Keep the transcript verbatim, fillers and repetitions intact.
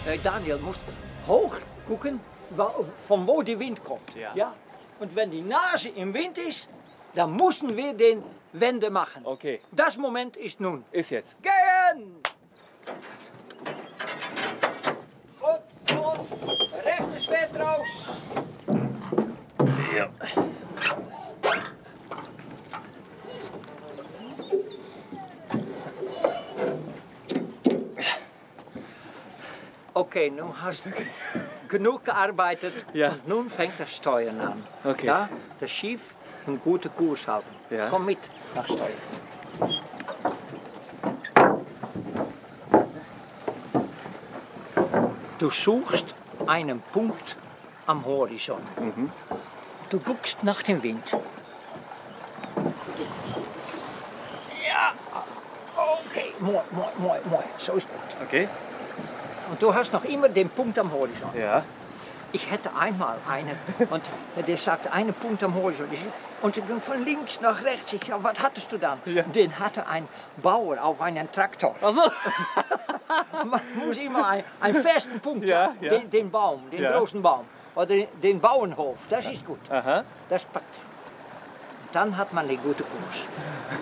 Äh, Daniel, musst hoch gucken, von wo die Wind kommt. Ja. Ja? Und wenn die Nase im Wind ist, dann müssen wir den Wende machen. Okay. Das Moment ist nun. Ist jetzt. Gehen! Und, und, rechtes Schwert raus. Ja. Okay, nun hast du genug gearbeitet Ja. und nun fängt das Steuern an. Okay. Ja? Das Schiff einen guten Kurs halten. Ja. Komm mit nach Steuern. Du suchst einen Punkt am Horizont. Mhm. Du guckst nach dem Wind. Ja, okay, moi, moi, moi, moi, so ist gut. Okay. Und du hast noch immer den Punkt am Horizont. Ja. Ich hätte einmal einen und der sagte, einen Punkt am Horizont. Und ich ging von links nach rechts. Ich, ja, was hattest du dann? Ja. Den hatte ein Bauer auf einen Traktor. Also. Man muss immer ein, einen festen Punkt Ja, haben. ja. Den, den Baum, den Ja. großen Baum. Oder den, den Bauernhof. Das ist gut. Aha. Das packt. Dann hat man den guten Kurs.